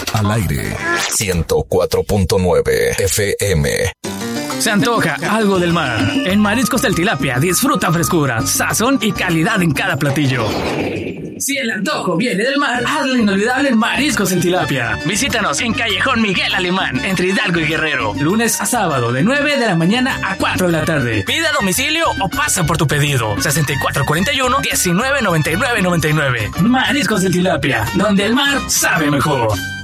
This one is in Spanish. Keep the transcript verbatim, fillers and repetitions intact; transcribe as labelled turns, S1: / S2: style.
S1: al aire. ciento cuatro punto nueve F M.
S2: Se antoja algo del mar. En Mariscos del Tilapia disfruta frescura, sazón y calidad en cada platillo. Si el antojo viene del mar, hazle inolvidable Mariscos del Tilapia. Visítanos en Callejón Miguel Alemán, entre Hidalgo y Guerrero. Lunes a sábado, de nueve de la mañana a cuatro de la tarde. Pide a domicilio o pasa por tu pedido. sesenta y cuatro cuarenta y uno, diecinueve noventa y nueve noventa y nueve. Mariscos del Tilapia, donde el mar sabe mejor.